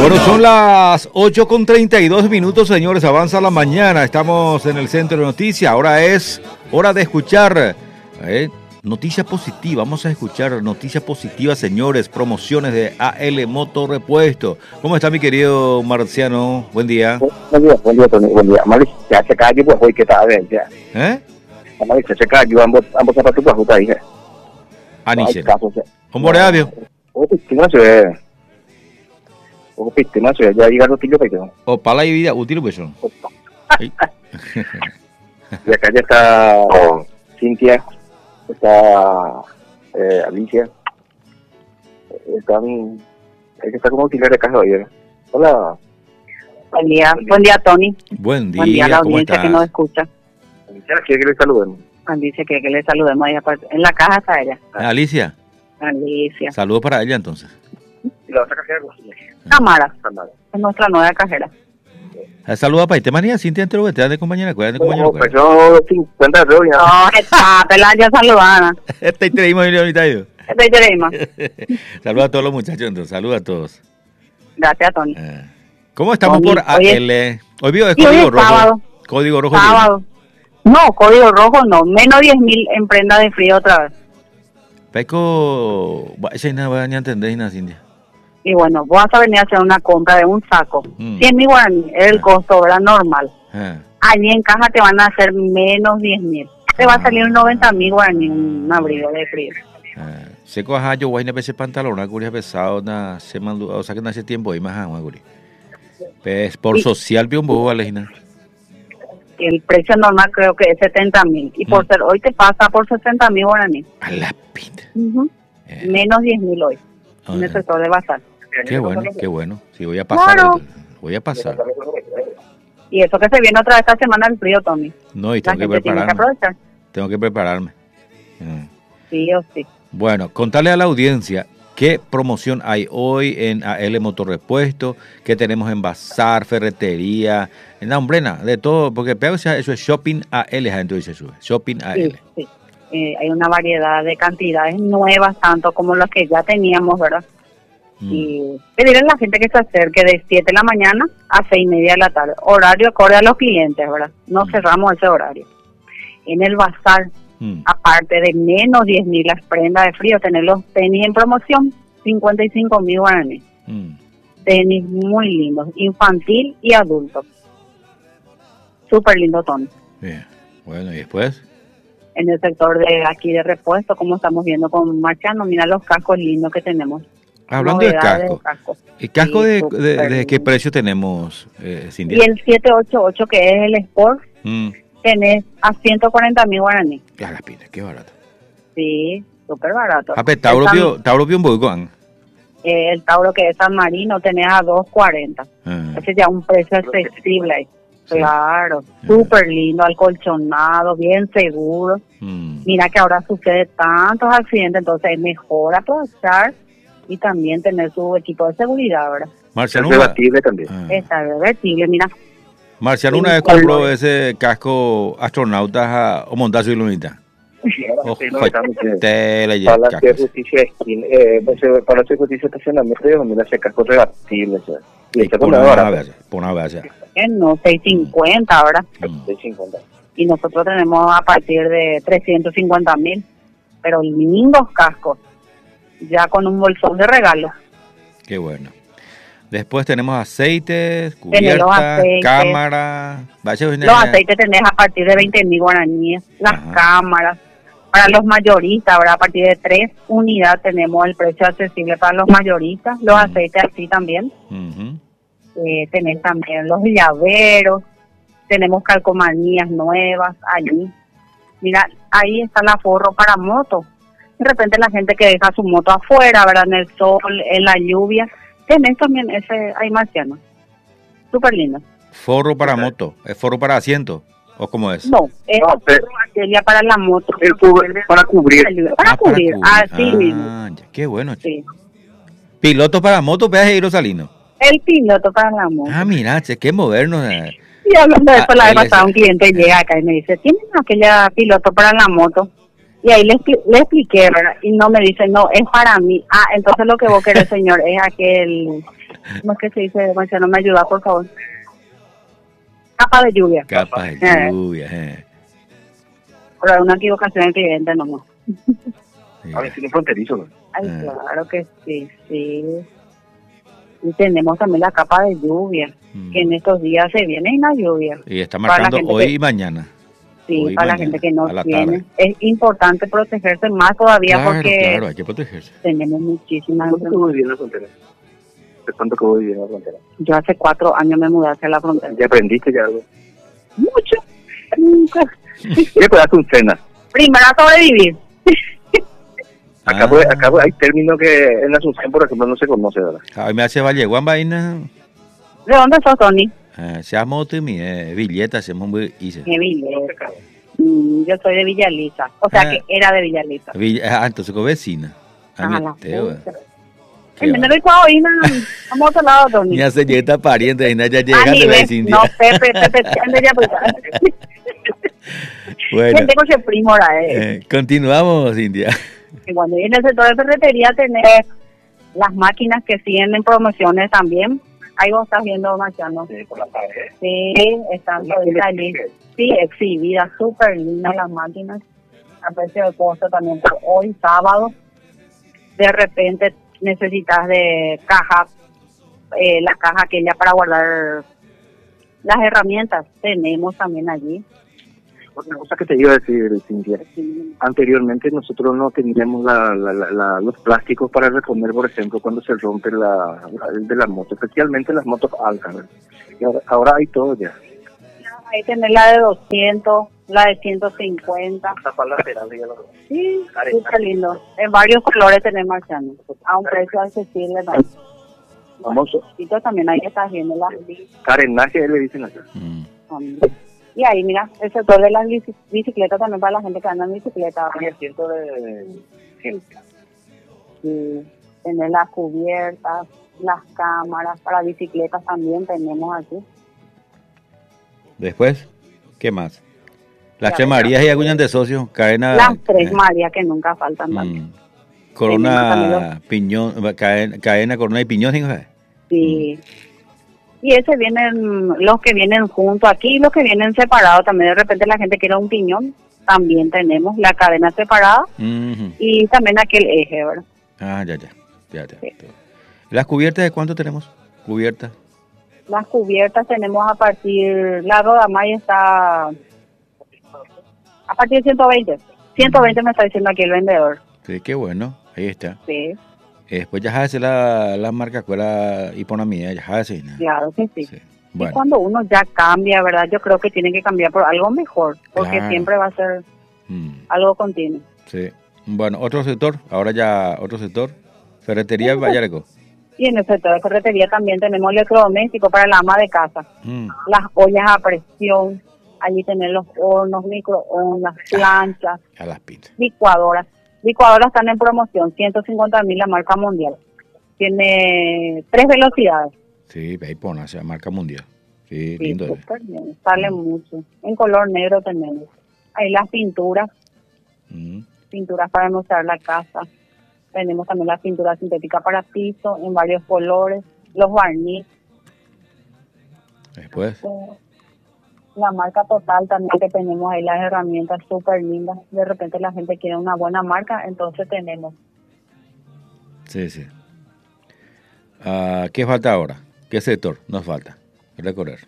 Bueno, son las 8:32, señores. Avanza la mañana. Estamos en el centro de noticias. Ahora es hora de escuchar noticias positivas. Vamos a escuchar noticias positivas, señores. Promociones de AL Moto Repuesto. ¿Cómo está mi querido Marciano? Buen día. Buen día, Tony. Buen día. Mali, ya se cayó, pues hoy que está bien, ya. Mali, se cayó, ambos zapatos, pues justo ahí, Anice. ¿Cómo le hablo? Ya llega el tío, pero. O para la vida útil, pues. Y acá ya está Cintia, está Alicia, está como auxiliar de casa hoy. Hola. Buen día, Tony. Buen día, buen día a la audiencia que nos escucha. Alicia quiere que le saludemos. Alicia quiere que le saludemos ahí en la caja está ella. Alicia. Saludos para ella entonces. ¿Y la otra cajera? Tamara. Es nuestra nueva cajera. Saludos para ti, manía, Cintia, entre los de compañera. No, pues yo 50 de hoy. No, está, ya saludana. Este interés ahorita yo. Saludos a todos los muchachos, entonces, saludos a todos. Gracias, Tony. ¿Cómo estamos por AL? Hoy vio de código rojo. Sábado. Código rojo. Sábado. No, código rojo no. Menos 10.000 en prenda de frío otra vez. Peco, esa no va a entender, Cintia. Y bueno, vos vas a venir a hacer una compra de un saco. 100.000 guaraní, es el costo, ¿verdad? Normal. Allí en caja te van a hacer menos 10.000. Te va a salir 90.000 guaraní, un abrigo de frío. Se coja yo voy a ese pantalón, una curia pesado, una semana, o sea que no hace tiempo y más agua, guri. Pues por social vi un bobo, Alejina. El precio normal creo que es 70.000 y por ser hoy te pasa por 60.000 guaraní. A la pita. Menos 10.000 hoy. En el sector de bazar. Qué bueno. Sí, voy a pasar. Claro. Voy a pasar. Y eso que se viene otra vez esta semana el frío, Tommy. No, y tengo que prepararme. Tengo que prepararme. Sí o sí. Bueno, contarle a la audiencia qué promoción hay hoy en AL Motorrepuesto, qué tenemos en bazar, ferretería, en la hombrena, de todo, porque eso es Shopping AL, entonces eso es Shopping AL. Sí. Hay una variedad de cantidades nuevas, tanto como las que ya teníamos, ¿verdad? Y pedirle a la gente que se acerque de 7 de la mañana a 6:30 de la tarde. Horario acorde a los clientes, ¿verdad? No cerramos ese horario. En el bazar, aparte de menos 10.000 las prendas de frío, tener los tenis en promoción, 55.000 guaraní. Tenis muy lindos, infantil y adulto. Súper lindo tono. Bien. Bueno, ¿y después? En el sector de aquí de repuesto, como estamos viendo con Marciano, mira los cascos lindos que tenemos. Hablando de casco. ¿Y casco sí, de qué precio tenemos, Cindy? Y el 788, que es el Sport, tenés a 140.000 guaraní. Ya la pina, qué barato. Sí, súper barato. Tauro un boicón. El Tauro que es San Marino tenés a 240. Ese ya es un precio accesible ahí. Sí. Claro, súper lindo, acolchonado, bien seguro. Mira que ahora sucede tantos accidentes, entonces es mejor aprovechar y también tener su equipo de seguridad, ¿verdad? Marciano, es revertible también. Está revertible, mira. Marciano una vez compró ese casco astronauta o montazo y lunita. Para hacer justicia estacionamiento, mira ese casco revertible. Por una vez. No, 650 ahora. 650. Y nosotros tenemos a partir de 350.000, pero lindos cascos, ya con un bolsón de regalo. Qué bueno. Después tenemos aceites, cubiertas, cámara. Los aceites tenés a partir de 20.000 guaraníes, las cámaras. Para los mayoristas, ahora a partir de 3 unidades tenemos el precio accesible para los mayoristas, los aceites así también. Tenés también los llaveros, tenemos calcomanías nuevas allí. Mira, ahí está el aforro para moto. De repente la gente que deja su moto afuera, ¿verdad? En el sol, en la lluvia. Tenés también ese, hay Marciano. Súper lindo. ¿Forro para moto? ¿Es forro para asiento? ¿O cómo es? No, es aquella para la moto. Para cubrir. Para cubrir, así mismo. Ya, qué bueno. Sí. ¿Piloto para moto, peaje y Rosalino? El piloto para la moto. Mira, qué moderno. Y hablando de eso, la vez pasada un cliente llega acá y me dice, ¿tienen aquella piloto para la moto? Y ahí le expliqué, ¿verdad? Y no me dice, no, es para mí. Entonces lo que vos querés, señor, es aquel ¿Cómo es que se dice, Marciano? ¿Me ayuda, por favor? Capa de lluvia. Capa de lluvia, Pero una equivocación del cliente nomás. A ver, tiene fronterizo, ¿no? Ay, claro que sí, sí. Y tenemos también la capa de lluvia, que en estos días se viene una lluvia. Y está marcando hoy y mañana. Sí, hoy para mañana, la gente que no tiene. tarde. Es importante protegerse más todavía porque Claro, hay que protegerse. tenemos muchísimas... ¿Cuánto que voy viviendo en la frontera? ¿De cuánto que voy viviendo en la frontera? Yo hace 4 años me mudé hacia la frontera. ¿Ya aprendiste ya algo? Mucho. Nunca. ¿Qué puedes hacer un cena? Primero a sobrevivir. Acá hay términos que en Asunción, por ejemplo, no se conoce, ¿verdad? Hoy me hace Valleguán vaina. ¿De dónde sos, Tony? Se llama mi billeta, se llama hice. De Villeta. Yo soy de Villaliza. O sea que era de Villaliza. Entonces con vecina. La puta. En menor de Coahuila, vamos a otro lado, Tony. Ya se llega pariente, ya llega de la Cintia. No, Pepe, ya pues. Bueno. Tengo ese primo ahora, continuamos, Cintia. Y cuando viene el sector de ferretería, tener las máquinas que siguen en promociones también. Ahí vos estás viendo, Marciano. Sí, por la pared. Sí, están todas allí. Sí, exhibidas, súper lindas las máquinas. A precio de costo también por hoy, sábado. De repente necesitas de caja, la caja aquella para guardar las herramientas. Tenemos también allí. Otra cosa que te iba a decir, Cintia, anteriormente nosotros no teníamos los plásticos para reponer, por ejemplo, cuando se rompe de la moto, especialmente las motos altas, ¿verdad? Y ahora hay todo ya. Ahí tenés la de 200, la de 150. Sí, súper lindo. En varios colores tenemos, Marciano, a un precio accesible también. Famoso. Y también ahí estás viendo las carenaje, le dicen acá. Y ahí, mira, el sector de las bicicletas también para la gente que anda en bicicleta. Y el ciento de gente. Sí, tener las cubiertas, las cámaras, para bicicletas también tenemos aquí. Después, ¿qué más? Las Tres Marías y Aguñan de Socios, cadena... Las Tres Marías que nunca faltan también. Corona, piñón, cadena Corona y Piñón, ¿sí? Sí. Y ese vienen, los que vienen juntos aquí, los que vienen separados también. De repente la gente quiere un piñón, también tenemos la cadena separada y también aquel eje, ¿verdad? Ya. Sí. ¿Las cubiertas de cuánto tenemos? ¿Cubiertas? Las cubiertas tenemos a partir, la Rodamay está a partir de 120. 120 me está diciendo aquí el vendedor. Sí, qué bueno, ahí está. Sí. Después ya hace la marca escuela Hiponamía, ya hace. ¿No? Claro que sí. Bueno. Y cuando uno ya cambia, ¿verdad? Yo creo que tiene que cambiar por algo mejor, porque siempre va a ser algo continuo. Sí. Bueno, otro sector, ferretería Vallareco. Y en el sector de ferretería también tenemos electrodomésticos para la ama de casa. Las ollas a presión, allí tenemos los hornos, microondas, planchas, licuadoras. Licuadoras están en promoción, 150.000 la marca mundial. Tiene 3 velocidades. Sí, ahí pone, o sea, marca mundial. Sí, lindo. Súper bien, sale mucho. En color negro tenemos. Ahí las pinturas, pinturas para mostrar la casa. Tenemos también la pintura sintética para piso en varios colores, los barniz. Después. La marca Total también, que tenemos ahí las herramientas súper lindas. De repente la gente quiere una buena marca, entonces tenemos. Sí. ¿Qué falta ahora? ¿Qué sector nos falta recorrer?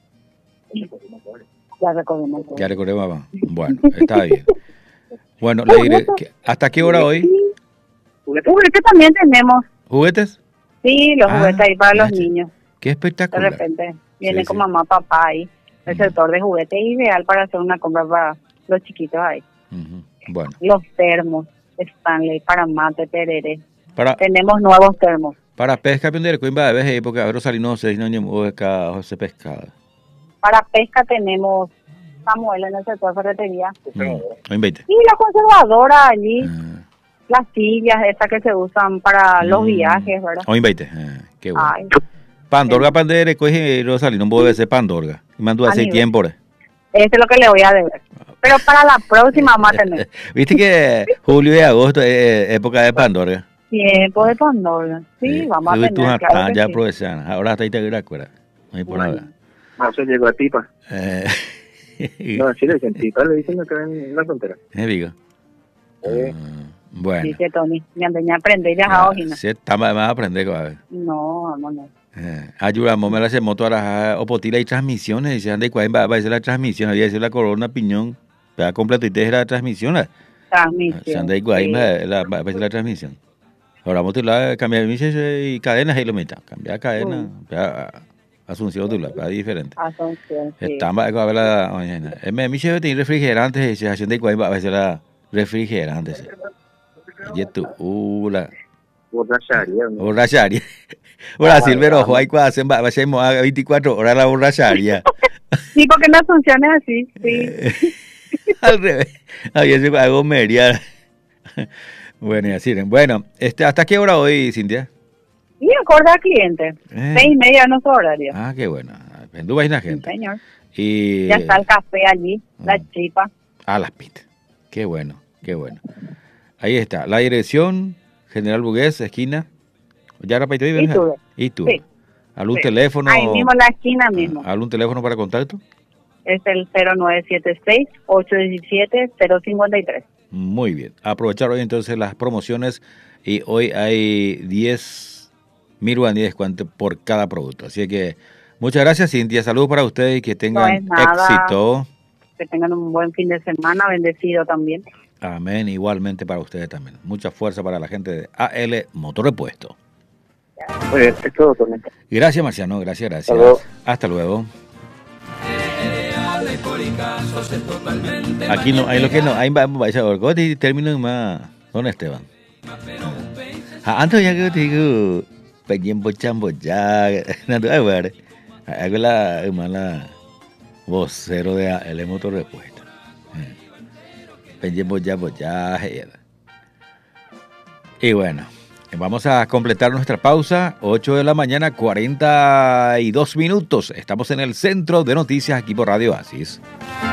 Ya recorremos. Ya recorremos. Bueno, está bien. Bueno, le diré, ¿hasta qué hora hoy? Juguetes también tenemos. ¿Juguetes? Sí, los juguetes ahí para los niños. Qué espectacular. De repente viene con mamá, papá ahí. El sector de juguetes ideal para hacer una compra para los chiquitos ahí. Bueno. Los termos, Stanley, para mate, tereré. Tenemos nuevos termos. Para pesca, de Coimba de vez porque a ver salino se pescado. Para pesca tenemos Samuel en el sector de ferretería. Y la conservadora allí. Las sillas esas que se usan para los viajes, ¿verdad? Hoy 20. Qué bueno. Ay. Pandorga, pandere, coge Rosalino, no puede ser Pandorga. Y mandó hace tiempo. Eso es lo que le voy a deber. Pero para la próxima vamos a tener. Viste que julio y agosto es época de Pandorga. tiempo de Pandora. Sí, vamos a tener, claro que ya sí. aprovechan. Ahora está ahí te acuerdas. No hay por nada. Eso llegó a Tipa. No, sí le dicen Tipa, le dicen acá en la frontera. Digo. Bueno. Dice Tony, me andeñé a aprender ya a ojina. Sí, está más a aprender, a No, vámonos. Ayudamos, me la hacemos todas las opotila y transmisiones. Dice, anda y cuál va a ser la transmisión. Había decir la corona piñón. Pero completo y te la transmisión. Transmisión. Anda y cuál va a ser la transmisión. Ahora vamos a cambiar y cadenas y lo mitad. Cambiar cadena. Asunción tú la diferente. Asunción, sí. Estamos a ver la mañana. Me dice tiene refrigerantes. Dice, haciendo y cuál va a ser la refrigerantes. Y tú, la. Borracharia. Borracharia. Ahora Silvero, ojo, hay que hacer 24 horas la borracharia. Sí, porque en Asunción es así, sí. Al revés. Había sido algo media. Bueno, y así. Bueno, ¿hasta qué hora hoy, Cintia? Y acordar cliente. 6:30 no es horario. Ah, qué bueno. Vendú la gente. Sí, señor. Y... Ya está el café allí, la chipa. Ah, las pitas. Qué bueno, qué bueno. Ahí está. La dirección, General Bugués, esquina. ¿Ya era para ¿Y tú? Sí. ¿Algún teléfono? Ahí mismo, la esquina mismo. ¿Algún teléfono para contacto? Es el 0976-817-053. Muy bien. Aprovechar hoy entonces las promociones y hoy hay 10.000 guaníes por cada producto. Así que muchas gracias, Cintia. Saludos para ustedes y que tengan éxito. Que tengan un buen fin de semana, bendecido también. Amén. Igualmente para ustedes también. Mucha fuerza para la gente de AL Motor Repuesto. Muy bien, es todo, Tony. Gracias, Marciano. Gracias. Hasta luego. Aquí no, hay lo que no, hay ¿cómo te término más? ¿Dónde Esteban? Antes ya que te digo, peñen bochambo ya, no te voy a ver. Hago la mala vocero de el Motor Repuesto. Peñen bochambo ya. Y bueno, vamos a completar nuestra pausa, 8 de la mañana, 42 minutos. Estamos en el Centro de Noticias aquí por Radio Oasis.